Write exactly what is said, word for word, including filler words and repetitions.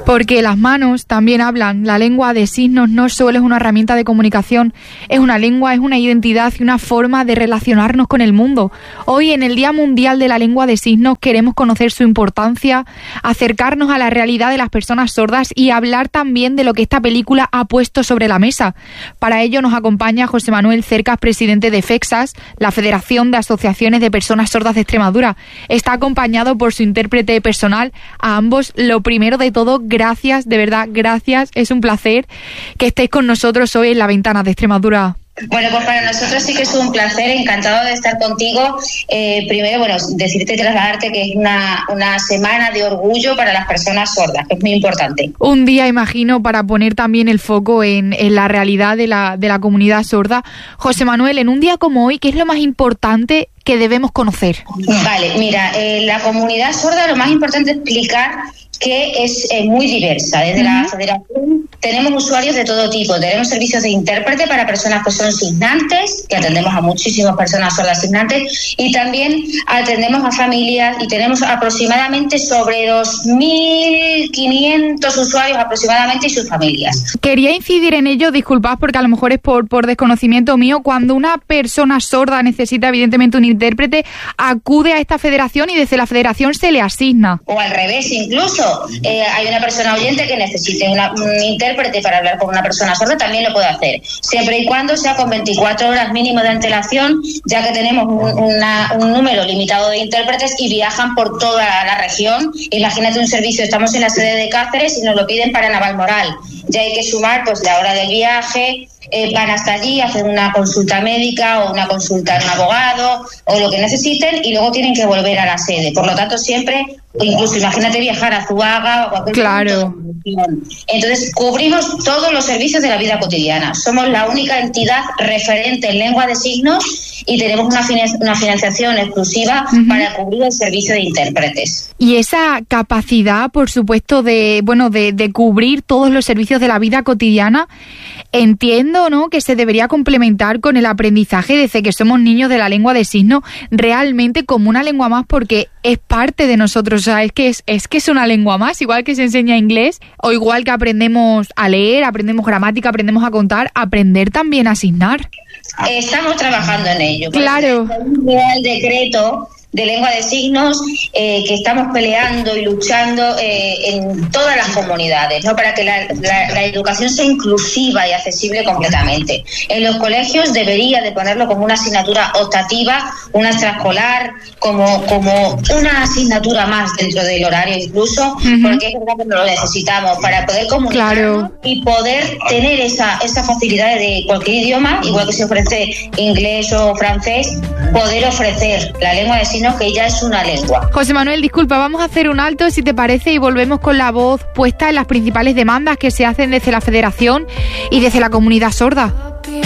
Porque las manos también hablan. La lengua de signos no solo es una herramienta de comunicación, es una lengua, es una identidad y una forma de relacionarnos con el mundo. Hoy, en el Día Mundial de la Lengua de Signos, queremos conocer su importancia, acercarnos a la realidad de las personas sordas y hablar también de lo que esta película ha puesto sobre la mesa. Para ello nos acompaña José Manuel Cercas, presidente de FEXAS, la Federación de Asociaciones de Personas Sordas de Extremadura. Está acompañado por su intérprete personal. A ambos, lo primero de todo, gracias, de verdad, gracias. Es un placer que estéis con nosotros hoy en La Ventana de Extremadura. Bueno, pues para nosotros sí que es un placer, encantado de estar contigo. Eh, primero, bueno, decirte y trasladarte que es una, una semana de orgullo para las personas sordas, que es muy importante. Un día, imagino, para poner también el foco en, en la realidad de la, de la comunidad sorda. José Manuel, en un día como hoy, ¿qué es lo más importante que debemos conocer? Vale, mira, eh, la comunidad sorda lo más importante es explicar que es eh, muy diversa. Desde uh-huh. la Federación tenemos usuarios de todo tipo. Tenemos servicios de intérprete para personas que son signantes, que atendemos a muchísimas personas sordas signantes, y también atendemos a familias, y tenemos aproximadamente sobre dos mil quinientos usuarios aproximadamente y sus familias. Quería incidir en ello, disculpad porque a lo mejor es por, por desconocimiento mío, cuando una persona sorda necesita evidentemente un intérprete, acude a esta federación y desde la federación se le asigna. O al revés incluso. Eh, hay una persona oyente que necesite una, un intérprete para hablar con una persona sorda, también lo puede hacer, siempre y cuando sea con veinticuatro horas mínimo de antelación, ya que tenemos un, una, un número limitado de intérpretes y viajan por toda la, la región. Imagínate un servicio, estamos en la sede de Cáceres y nos lo piden para Navalmoral, ya hay que sumar pues la hora del viaje. Eh, van hasta allí, hacen una consulta médica o una consulta en un abogado o lo que necesiten, y luego tienen que volver a la sede. Por lo tanto, siempre, incluso imagínate viajar a Zuaga o cualquier claro. punto. Entonces, cubrimos todos los servicios de la vida cotidiana. Somos la única entidad referente en lengua de signos y tenemos una, finan- una financiación exclusiva uh-huh. para cubrir el servicio de intérpretes. Y esa capacidad, por supuesto, de bueno de, de cubrir todos los servicios de la vida cotidiana, entiendo, ¿no?, que se debería complementar con el aprendizaje desde que somos niños de la lengua de signos, realmente como una lengua más, porque es parte de nosotros. O sea, es que es, es que es una lengua más, igual que se enseña inglés, o igual que aprendemos a leer, aprendemos gramática, aprendemos a contar, aprender también a asignar. Estamos trabajando en ello. Claro. El decreto de lengua de signos eh, que estamos peleando y luchando eh, en todas las comunidades, ¿no?, para que la, la, la educación sea inclusiva y accesible completamente. En los colegios debería de ponerlo como una asignatura optativa, una extraescolar, como, como una asignatura más dentro del horario incluso, uh-huh. porque es verdad que lo necesitamos para poder comunicarnos claro. y poder tener esa, esa facilidad de cualquier idioma, igual que se ofrece inglés o francés, poder ofrecer la lengua de signos, que ya es una lengua. José Manuel, disculpa, vamos a hacer un alto, si te parece, y volvemos con la voz puesta en las principales demandas que se hacen desde la Federación y desde la comunidad sorda.